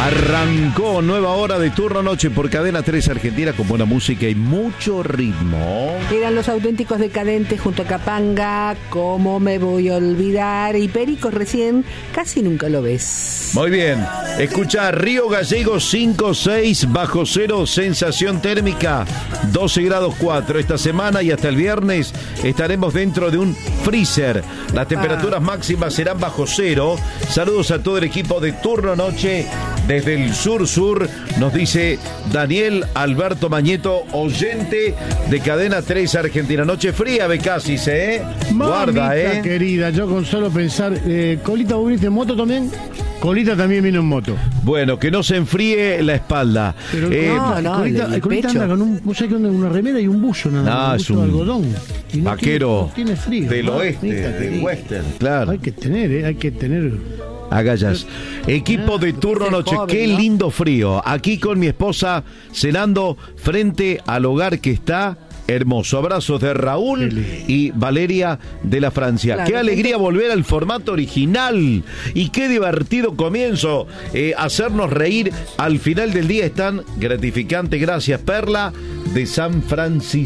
Arrancó nueva hora de Turno Noche por Cadena 3 Argentina con buena música y mucho ritmo. Eran Los Auténticos Decadentes junto a Capanga, ¿Cómo me voy a olvidar? Y Pericos recién, Casi nunca lo ves. Muy bien, escucha Río Gallegos 5-6 bajo cero, sensación térmica 12 grados 4. Esta semana y hasta el viernes estaremos dentro de un freezer. Las temperaturas máximas serán bajo cero. Saludos a todo el equipo de Turno Noche desde el sur, nos dice Daniel Alberto Mañeto, oyente de Cadena 3 Argentina. Noche fría, Becasis, Guarda, querida, yo con solo pensar, Colita, ¿vos viniste en moto también? Colita también vino en moto. Bueno, que no se enfríe la espalda. Pero Colita anda con una remera y un buzo, nada más. Es un algodón. Y vaquero tiene frío, del oeste, del western, claro. Hay que tener. Agallas. Equipo de Turno Noche, joven, qué lindo frío. Aquí con mi esposa cenando frente al hogar que está hermoso. Abrazos de Raúl y Valeria de la Francia. Claro, qué alegría volver al formato original y qué divertido comienzo. Hacernos reír al final del día es tan gratificante. Gracias, Perla de San Francisco.